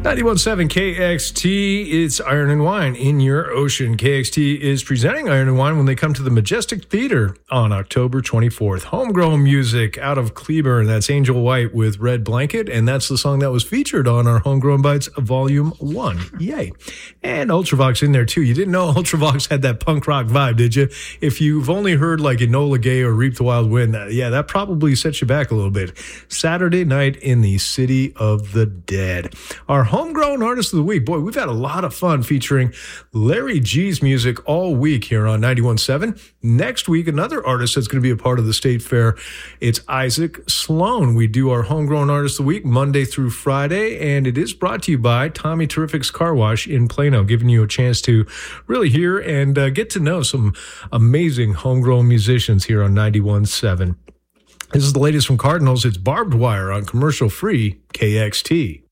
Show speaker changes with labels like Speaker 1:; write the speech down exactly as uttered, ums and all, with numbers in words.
Speaker 1: ninety-one point seven K X T, it's Iron and Wine in your ocean. K X T is presenting Iron and Wine when they come to the Majestic Theater on October twenty-fourth. Homegrown music out of Cleburne. That's Angel White with Red Blanket, and that's the song that was featured on our Homegrown Bites Volume one. Yay. And Ultravox in there, too. You didn't know Ultravox had that punk rock vibe, did you? If you've only heard like Enola Gay or Reap the Wild Wind, that, yeah, that probably sets you back a little bit. Saturday night in the City of the Dead. Our Homegrown Artist of the Week. Boy, we've had a lot of fun featuring Larry G's music all week here on ninety-one point seven. Next week, another artist that's going to be a part of the State Fair. It's Isaac Sloan. We do our Homegrown Artist of the Week Monday through Friday, and it is brought to you by Tommy Terrific's Car Wash in Plano, giving you a chance to really hear and uh, get to know some amazing homegrown musicians here on ninety-one point seven. This is the latest from Cardinals. It's Barbed Wire on commercial-free K X T.